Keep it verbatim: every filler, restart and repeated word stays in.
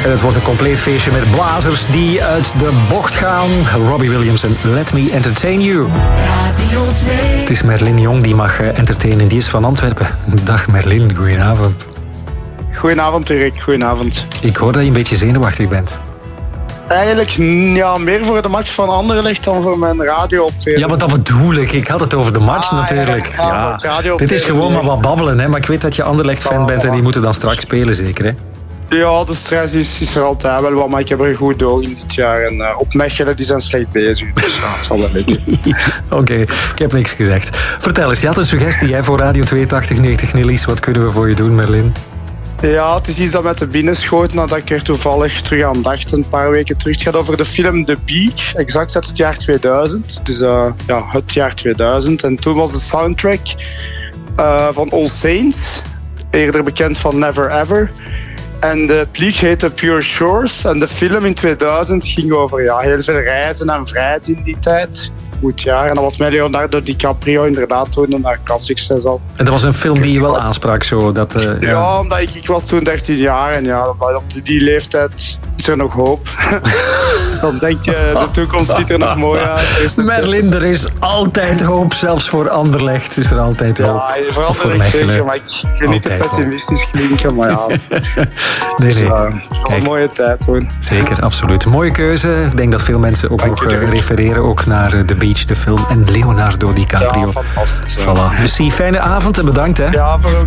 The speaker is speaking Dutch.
En het wordt een compleet feestje met blazers die uit de bocht gaan. Robbie Williams en Let Me Entertain You. Radio twee. Het is Merlin Jong die mag entertainen. Die is van Antwerpen. Dag Merlin, goedenavond. Goedenavond Erik, goedenavond. Ik hoor dat je een beetje zenuwachtig bent. Eigenlijk ja, meer voor de match van Anderlecht dan voor mijn radiooptreden. Ja, maar dat bedoel ik. Ik had het over de match ah, natuurlijk. Ja, ja, ja. Dit is gewoon maar wat babbelen, hè. Maar ik weet dat je Anderlecht-fan bent en die moeten dan straks spelen, zeker, hè? Ja, de stress is, is er altijd wel wat, maar ik heb er goed door in dit jaar. En uh, op Mechelen, die zijn slecht bezig, dus ja, het zal wel lukken. Oké, okay, ik heb niks gezegd. Vertel eens, je had een suggestie hè, voor Radio twee tachtig negentig Nillies. Wat kunnen we voor je doen, Merlin? Ja, het is iets dat met de binnen schoot nadat ik er toevallig terug aan dacht een paar weken terug. Het gaat over de film The Beach, exact uit het jaar tweeduizend. Dus uh, ja, het jaar tweeduizend. En toen was de soundtrack uh, van All Saints, eerder bekend van Never Ever. En de, het lied heette Pure Shores. En de film in tweeduizend ging over ja, heel veel reizen en vrijheid in die tijd. Goed jaar. En dat was met Leonardo DiCaprio inderdaad toen een klassiek succes al. En dat was een film die je wel aansprak zo? Dat, uh, ja. ja, omdat ik, ik was toen dertien jaar en ja, op die leeftijd is er nog hoop. Dan denk je, de toekomst ziet er nog mooi uit. Merlin, er is altijd hoop, zelfs voor Anderlecht is er altijd hoop. Ja, voor Anderlecht zeker, maar ik vind niet te pessimistisch klinken, maar ja. nee, nee. Dus, uh, het is een mooie tijd hoor. Zeker, absoluut. Mooie keuze. Ik denk dat veel mensen ook Dank nog uh, refereren ook naar uh, The Beach, de film, en Leonardo DiCaprio. Ja, fantastisch. Ja. Voilà. Dus zie, fijne avond en bedankt hè. Ja, voor ook.